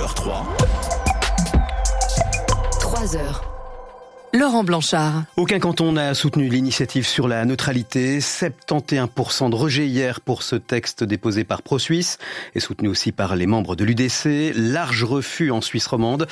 6h03. 3h. Laurent Blanchard. Aucun canton n'a soutenu l'initiative sur la neutralité. 71% de rejet hier pour ce texte déposé par ProSuisse et soutenu aussi par les membres de l'UDC. Large refus en Suisse romande.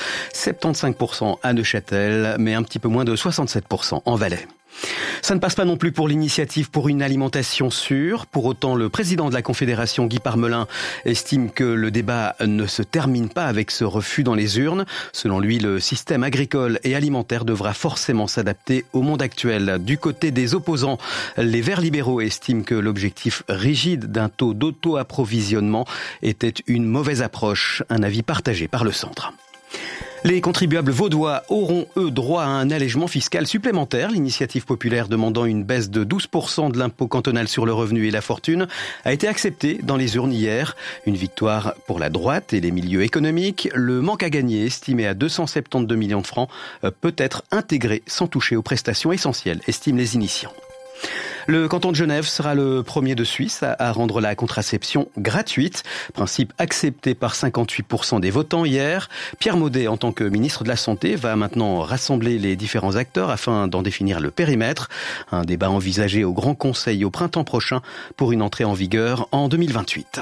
75% à Neuchâtel, mais un petit peu moins de 67% en Valais. Ça ne passe pas non plus pour l'initiative pour une alimentation sûre. Pour autant, le président de la Confédération, Guy Parmelin, estime que le débat ne se termine pas avec ce refus dans les urnes. Selon lui, le système agricole et alimentaire devra forcément s'adapter au monde actuel. Du côté des opposants, les Verts libéraux estiment que l'objectif rigide d'un taux d'auto-approvisionnement était une mauvaise approche. Un avis partagé par le centre. Les contribuables vaudois auront, eux, droit à un allègement fiscal supplémentaire. L'initiative populaire demandant une baisse de 12% de l'impôt cantonal sur le revenu et la fortune a été acceptée dans les urnes hier. Une victoire pour la droite et les milieux économiques. Le manque à gagner, estimé à 272 millions de francs, peut être intégré sans toucher aux prestations essentielles, estiment les initiants. Le canton de Genève sera le premier de Suisse à rendre la contraception gratuite. Principe accepté par 58% des votants hier. Pierre Maudet, en tant que ministre de la Santé, va maintenant rassembler les différents acteurs afin d'en définir le périmètre. Un débat envisagé au Grand Conseil au printemps prochain pour une entrée en vigueur en 2028.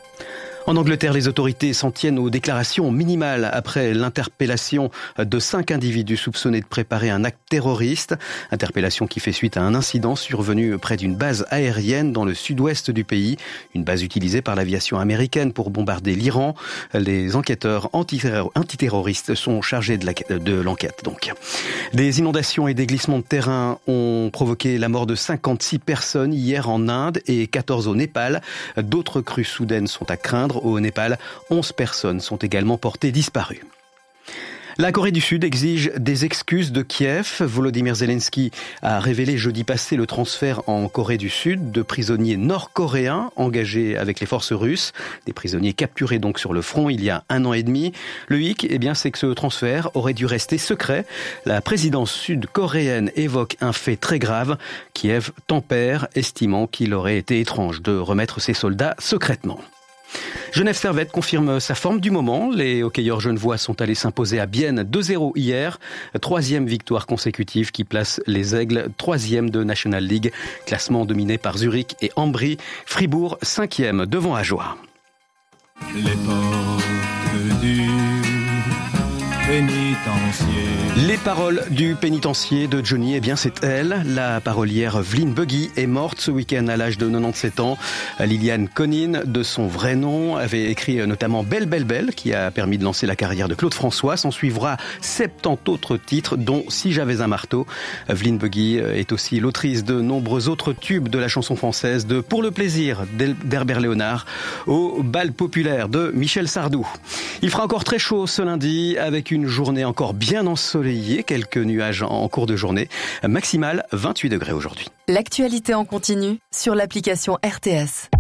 En Angleterre, les autorités s'en tiennent aux déclarations minimales après l'interpellation de 5 individus soupçonnés de préparer un acte terroriste. Interpellation qui fait suite à un incident survenu près d'une base aérienne dans le sud-ouest du pays. Une base utilisée par l'aviation américaine pour bombarder l'Iran. Les enquêteurs antiterroristes sont chargés de l'enquête. Donc, des inondations et des glissements de terrain ont provoqué la mort de 56 personnes hier en Inde et 14 au Népal. D'autres crues soudaines sont à craindre. Au Népal, 11 personnes sont également portées disparues. La Corée du Sud exige des excuses de Kiev. Volodymyr Zelensky a révélé jeudi passé le transfert en Corée du Sud de prisonniers nord-coréens engagés avec les forces russes. Des prisonniers capturés donc sur le front il y a 1 an et demi. Le hic, c'est que ce transfert aurait dû rester secret. La présidence sud-coréenne évoque un fait très grave. Kiev tempère, estimant qu'il aurait été étrange de remettre ses soldats secrètement. Genève Servette confirme sa forme du moment. Les hockeyeurs genevois sont allés s'imposer à Bienne 2-0 hier. 3e victoire consécutive qui place les Aigles 3e de National League. Classement dominé par Zurich et Ambry. Fribourg 5e devant Ajoie. Les portes du pénitencier. Les paroles du pénitencier de Johnny, c'est elle. La parolière Vline Buggy est morte ce week-end à l'âge de 97 ans. Liliane Conine, de son vrai nom, avait écrit notamment Belle, Belle, Belle, qui a permis de lancer la carrière de Claude François. S'en suivra 70 autres titres, dont Si j'avais un marteau. Vline Buggy est aussi l'autrice de nombreux autres tubes de la chanson française, de Pour le plaisir d'Herbert Léonard au bal populaire de Michel Sardou. Il fera encore très chaud ce lundi, avec une journée encore bien ensoleillée, quelques nuages en cours de journée. Maximale 28 degrés aujourd'hui. L'actualité en continu sur l'application RTS.